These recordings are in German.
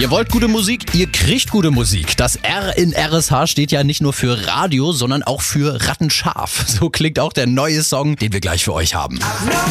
Ihr wollt gute Musik? Ihr kriegt gute Musik. Das R in RSH steht ja nicht nur für Radio, sondern auch für rattenscharf. So klingt auch der neue Song, den wir gleich für euch haben.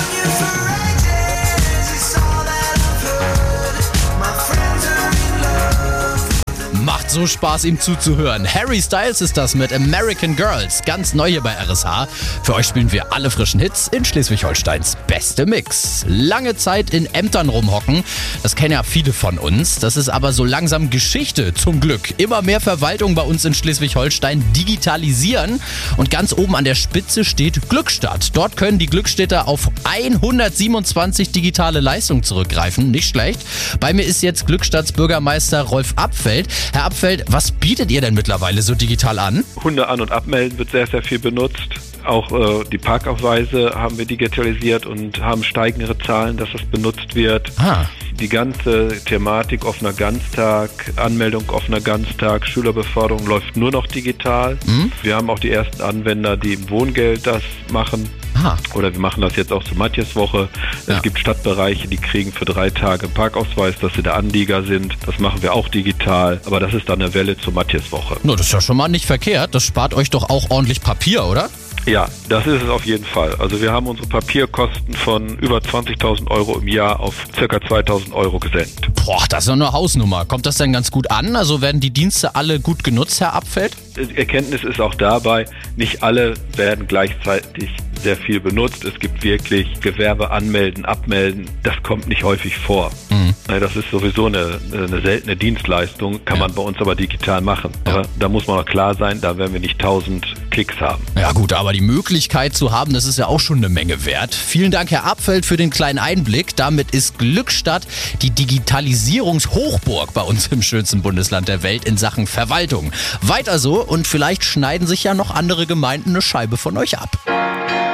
Macht so Spaß, ihm zuzuhören. Harry Styles ist das mit American Girls. Ganz neu hier bei RSH. Für euch spielen wir alle frischen Hits in Schleswig-Holsteins beste Mix. Lange Zeit in Ämtern rumhocken, das kennen ja viele von uns. Das ist aber so langsam Geschichte, zum Glück. Immer mehr Verwaltung bei uns in Schleswig-Holstein digitalisieren. Und ganz oben an der Spitze steht Glückstadt. Dort können die Glückstädter auf 127 digitale Leistungen zurückgreifen. Nicht schlecht. Bei mir ist jetzt Glückstadts Bürgermeister Rolf Abfeld. Herr Abfeld, was bietet ihr denn mittlerweile so digital an? Hunde an- und abmelden wird sehr, sehr viel benutzt. Auch die Parkausweise haben wir digitalisiert und haben steigende Zahlen, dass das benutzt wird. Die ganze Thematik offener Ganztag, Anmeldung offener Ganztag, Schülerbeförderung läuft nur noch digital. Wir haben auch die ersten Anwender, die im Wohngeld das machen. Oder wir machen das jetzt auch zur Matthiaswoche. Es gibt Stadtbereiche, die kriegen für 3 Tage einen Parkausweis, dass sie der Anlieger sind. Das machen wir auch digital. Aber das ist dann eine Welle zur Matthiaswoche. No, das ist ja schon mal nicht verkehrt. Das spart euch doch auch ordentlich Papier, oder? Ja, das ist es auf jeden Fall. Also wir haben unsere Papierkosten von über 20.000 Euro im Jahr auf ca. 2.000 Euro gesenkt. Boah, das ist doch eine Hausnummer. Kommt das denn ganz gut an? Also werden die Dienste alle gut genutzt, Herr Abfeld? Die Erkenntnis ist auch dabei, nicht alle werden gleichzeitig sehr viel benutzt. Es gibt wirklich Gewerbe anmelden, abmelden. Das kommt nicht häufig vor. Das ist sowieso eine seltene Dienstleistung, kann man bei uns aber digital machen. Aber da muss man auch klar sein, da werden wir nicht 1000 Klicks haben. Ja gut, aber die Möglichkeit zu haben, das ist ja auch schon eine Menge wert. Vielen Dank, Herr Abfeld, für den kleinen Einblick. Damit ist Glückstadt die Digitalisierungshochburg bei uns im schönsten Bundesland der Welt in Sachen Verwaltung. Weiter so und vielleicht schneiden sich ja noch andere Gemeinden eine Scheibe von euch ab.